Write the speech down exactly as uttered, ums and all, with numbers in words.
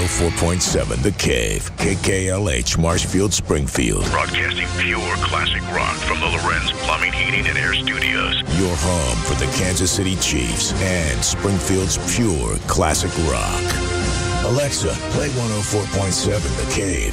oh four point seven The Cave, K K L H, Marshfield, Springfield. Broadcasting pure classic rock from the Lorenz Plumbing, Heating, and Air Studios. Your home for the Kansas City Chiefs and Springfield's pure classic rock. Alexa, play one oh four point seven The Cave.